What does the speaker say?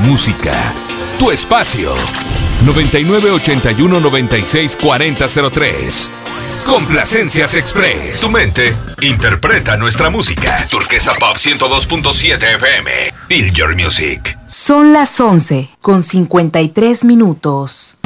música. Tu espacio. 9981-964003. Complacencias Express. Tu mente interpreta nuestra música. Turquesa Pop 102.7 FM. Feel your music. Son las 11:53.